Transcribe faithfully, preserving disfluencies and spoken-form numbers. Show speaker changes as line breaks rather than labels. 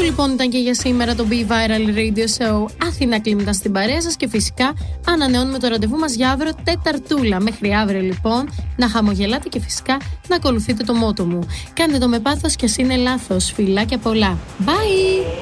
λοιπόν ήταν και για σήμερα το Be Viral Radio Show. Αθηνά Κλίμνητα στην παρέα σας και φυσικά ανανεώνουμε το ραντεβού μας για αύριο Τεταρτούλα. Μέχρι αύριο λοιπόν να χαμογελάτε και φυσικά να ακολουθείτε το μότο μου. Κάντε το με πάθος και ας είναι λάθος. Φιλάκια πολλά. Bye!